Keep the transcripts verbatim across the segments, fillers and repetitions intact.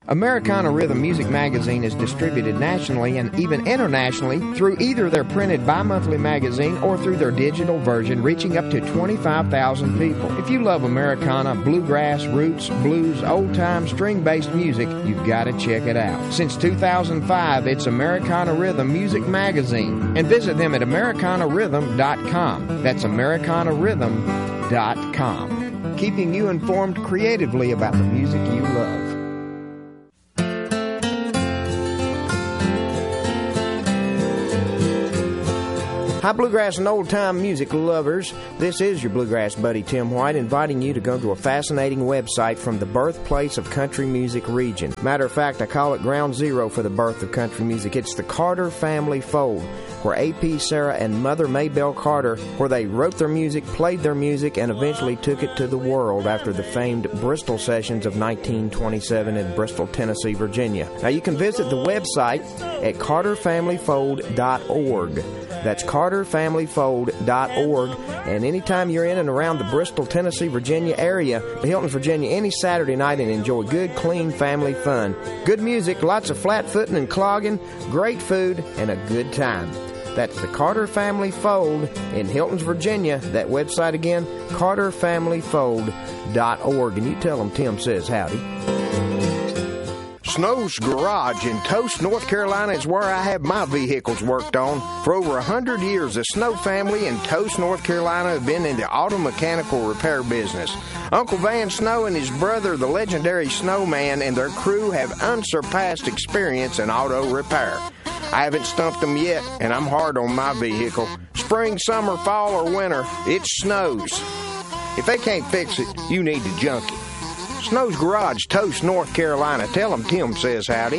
Americana Rhythm Music Magazine is distributed nationally and even internationally through either their printed bi-monthly magazine or through their digital version, reaching up to twenty-five thousand people. If you love Americana, bluegrass, roots, blues, old-time, string-based music, you've got to check it out. Since two thousand five, it's Americana Rhythm Music Magazine. And visit them at americana rhythm dot com. That's americana rhythm dot com. Keeping you informed creatively about the music you love. Hi, bluegrass and old-time music lovers. This is your bluegrass buddy, Tim White, inviting you to go to a fascinating website from the birthplace of country music region. Matter of fact, I call it ground zero for the birth of country music. It's the Carter Family Fold, where A P Sarah and Mother Maybelle Carter, where they wrote their music, played their music, and eventually took it to the world after the famed Bristol Sessions of nineteen twenty-seven in Bristol, Tennessee, Virginia. Now, you can visit the website at carter family fold dot org. That's carter family fold dot org. And anytime you're in and around the Bristol, Tennessee, Virginia area, Hilton, Virginia, any Saturday night, and enjoy good, clean family fun. Good music, lots of flat-footing and clogging, great food, and a good time. That's the Carter Family Fold in Hilton, Virginia. That website again, carter family fold dot org. And you tell them Tim says howdy. Snow's Garage in Toast, North Carolina is where I have my vehicles worked on. For over a hundred years, the Snow family in Toast, North Carolina have been in the auto mechanical repair business. Uncle Van Snow and his brother, the legendary Snowman, and their crew have unsurpassed experience in auto repair. I haven't stumped them yet, and I'm hard on my vehicle. Spring, summer, fall, or winter, it snows. If they can't fix it, you need to junk it. Snow's Garage, Toast, North Carolina. Tell them Tim says howdy.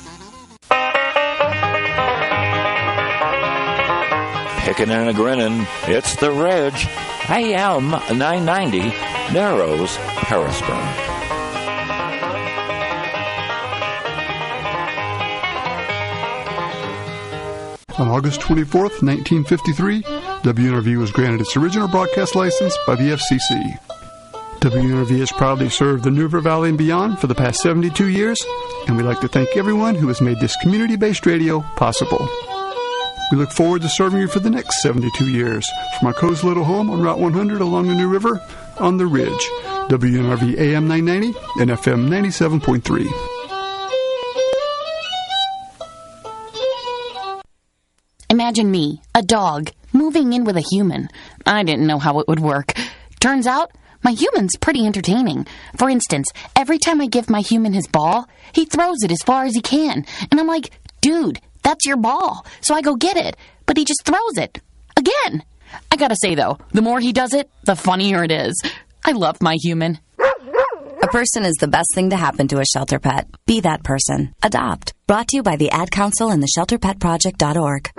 Picking and a grinning, it's the Reg. A M nine ninety, Narrows, Harrisburg. On August twenty-fourth, nineteen fifty-three, W N R V was granted its original broadcast license by the F C C. W N R V has proudly served the New River Valley and beyond for the past seventy-two years, and we'd like to thank everyone who has made this community-based radio possible. We look forward to serving you for the next seventy-two years from our cozy little home on Route one hundred along the New River on the Ridge. W N R V A M nine ninety and F M ninety-seven point three. Imagine me, a dog, moving in with a human. I didn't know how it would work. Turns out, my human's pretty entertaining. For instance, every time I give my human his ball, he throws it as far as he can. And I'm like, dude, that's your ball. So I go get it. But he just throws it. Again. I gotta say, though, the more he does it, the funnier it is. I love my human. A person is the best thing to happen to a shelter pet. Be that person. Adopt. Brought to you by the Ad Council and the shelter pet project dot org.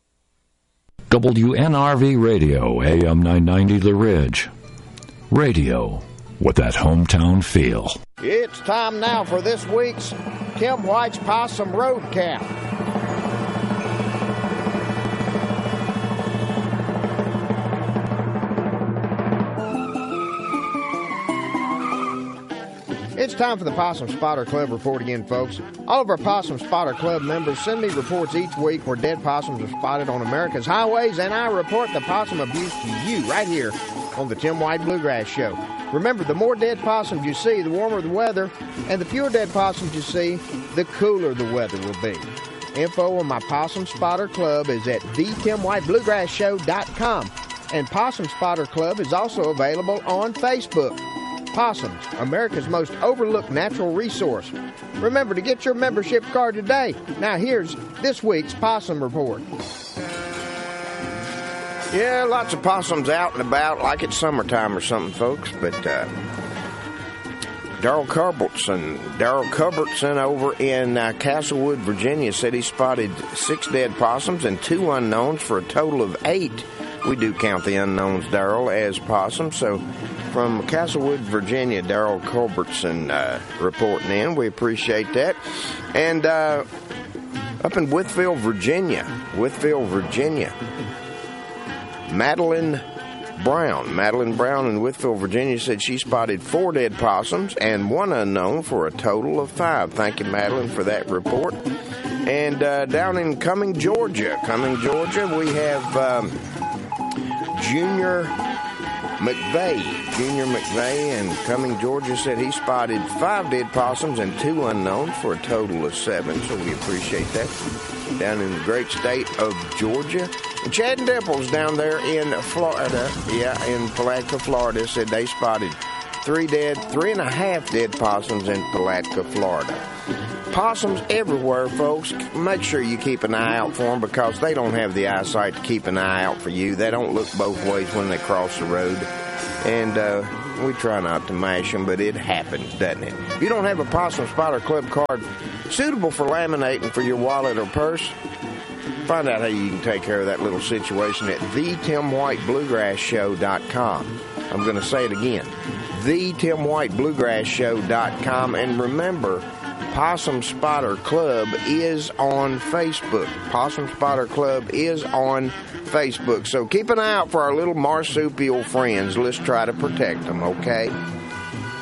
W N R V Radio, A M nine ninety The Ridge. Radio with that hometown feel. It's time now for this week's Tim White's Possum Road Count. It's time for the Possum Spotter Club report again, folks. All of our Possum Spotter Club members send me reports each week where dead possums are spotted on America's highways, and I report the possum abuse to you right here on the Tim White Bluegrass Show. Remember, the more dead possums you see, the warmer the weather, and the fewer dead possums you see, the cooler the weather will be. Info on my Possum Spotter Club is at the tim white bluegrass show dot com, and Possum Spotter Club is also available on Facebook. Possums, America's most overlooked natural resource. Remember to get your membership card today. Now here's this week's Possum Report. Yeah, lots of possums out and about like it's summertime or something, folks, but uh, Darrell Culbertson, Darrell Culbertson over in uh, Castlewood, Virginia, said he spotted six dead possums and two unknowns for a total of eight. We do count the unknowns, Darrell, as possums, so from Castlewood, Virginia, Darrell Culbertson uh, reporting in. We appreciate that. And uh, up in Whitfield, Virginia, Whitfield, Virginia, Madeline Brown. Madeline Brown in Whitfield, Virginia said she spotted four dead possums and one unknown for a total of five. Thank you, Madeline, for that report. And uh, down in Cumming, Georgia, Cumming, Georgia, we have um, Junior McVeigh. Junior McVeigh in Cumming, Georgia said he spotted five dead possums and two unknowns for a total of seven, so we appreciate that. Down in the great state of Georgia. And Chad and Dimples down there in Florida, yeah, in Palatka, Florida, said they spotted three dead, three and a half dead possums in Palatka, Florida. Possums everywhere, folks. Make sure you keep an eye out for them because they don't have the eyesight to keep an eye out for you. They don't look both ways when they cross the road. And uh, we try not to mash them, but it happens, doesn't it? If you don't have a Possum Spotter Club card suitable for laminating for your wallet or purse, find out how you can take care of that little situation at the tim white bluegrass show dot com. I'm going to say it again, the tim white bluegrass show dot com. And remember, Possum Spotter Club is on Facebook. Possum Spotter Club is on Facebook. So keep an eye out for our little marsupial friends. Let's try to protect them, okay?